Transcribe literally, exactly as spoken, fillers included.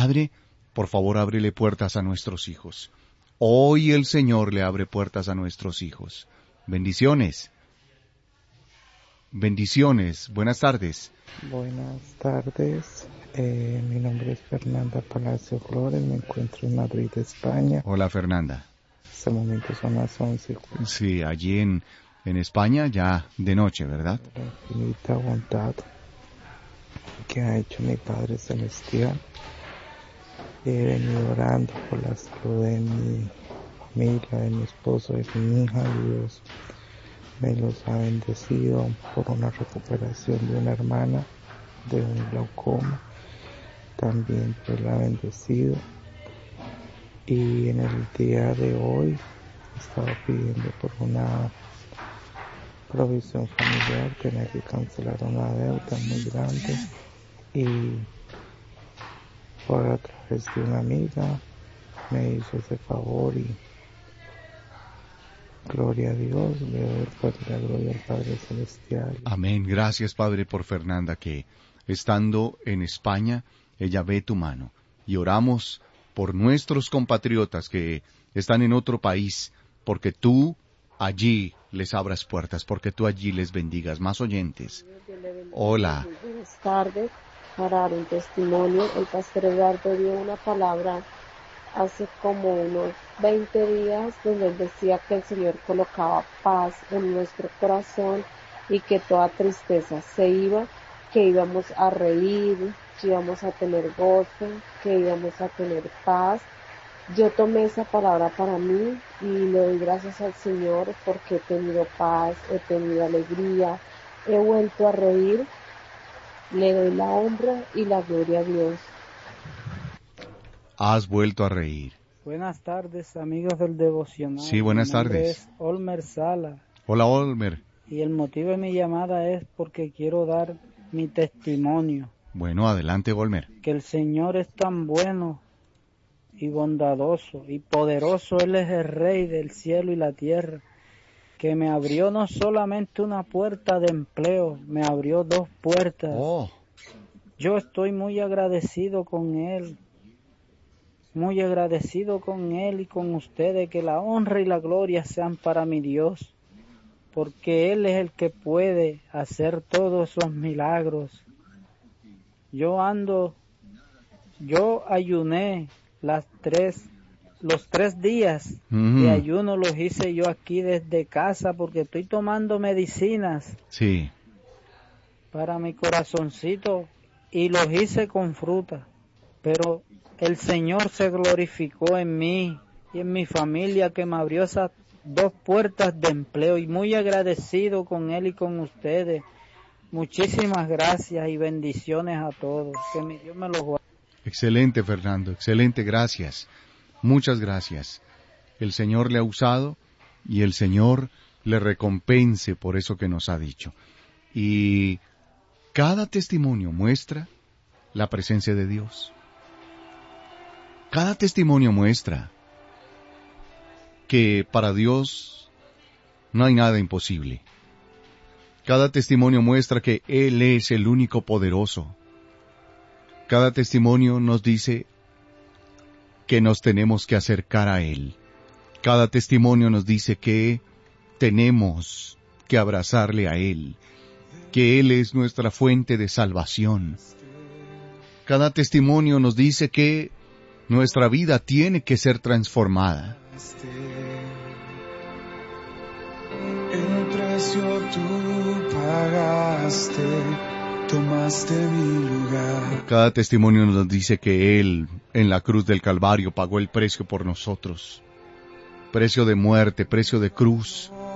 Padre, por favor, ábrele puertas a nuestros hijos. Hoy el Señor le abre puertas a nuestros hijos. Bendiciones. Bendiciones. Buenas tardes. Buenas tardes. Eh, mi nombre es Fernanda Palacio Flores. Me encuentro en Madrid, España. Hola, Fernanda. En este momento son las once. Sí, allí en, en España ya de noche, ¿verdad? La infinita bondad que ha hecho mi Padre Celestial. He venido orando por la salud de mi familia, de mi esposo, de mi hija. Dios me los ha bendecido por una recuperación de una hermana de un glaucoma. También Dios la ha bendecido. Y en el día de hoy estaba pidiendo por una provisión familiar. Tenía que cancelar una deuda muy grande y por a través de una amiga me hizo ese favor y gloria a Dios, le doy el poder y la gloria al Padre Celestial. Amén. Gracias, Padre, por Fernanda, que estando en España, ella ve tu mano. Y oramos por nuestros compatriotas que están en otro país, porque tú allí les abras puertas, porque tú allí les bendigas. Más oyentes. Hola. Buenas tardes. Para dar un testimonio, el pastor Eduardo dio una palabra hace como unos veinte días donde él decía que el Señor colocaba paz en nuestro corazón y que toda tristeza se iba, que íbamos a reír, que íbamos a tener gozo, que íbamos a tener paz. Yo tomé esa palabra para mí y le doy gracias al Señor porque he tenido paz, he tenido alegría, he vuelto a reír. Le doy la honra y la gloria a Dios. Has vuelto a reír. Buenas tardes, amigos del devocional. Sí, buenas mi nombre tardes. Es Olmer Sala. Hola, Olmer. Y el motivo de mi llamada es porque quiero dar mi testimonio. Bueno, adelante, Olmer. Que el Señor es tan bueno y bondadoso y poderoso. Él es el Rey del cielo y la tierra, que me abrió no solamente una puerta de empleo, me abrió dos puertas. Oh. Yo estoy muy agradecido con Él, muy agradecido con Él y con ustedes, que la honra y la gloria sean para mi Dios, porque Él es el que puede hacer todos esos milagros. Yo ando, yo ayuné las tres Los tres días Mm. de ayuno los hice yo aquí desde casa porque estoy tomando medicinas Sí. para mi corazoncito y los hice con fruta. Pero el Señor se glorificó en mí y en mi familia, que me abrió esas dos puertas de empleo, y muy agradecido con Él y con ustedes. Muchísimas gracias y bendiciones a todos. Que mi Dios me los guarde. Excelente, Fernando. Excelente, gracias. Muchas gracias. El Señor le ha usado y el Señor le recompense por eso que nos ha dicho. Y cada testimonio muestra la presencia de Dios. Cada testimonio muestra que para Dios no hay nada imposible. Cada testimonio muestra que Él es el único poderoso. Cada testimonio nos dice que nos tenemos que acercar a Él. Cada testimonio nos dice que tenemos que abrazarle a Él, que Él es nuestra fuente de salvación. Cada testimonio nos dice que nuestra vida tiene que ser transformada. El precio tú pagaste, tomaste mi lugar. Cada testimonio nos dice que Él, en la cruz del Calvario, pagó el precio por nosotros. Precio de muerte, precio de cruz.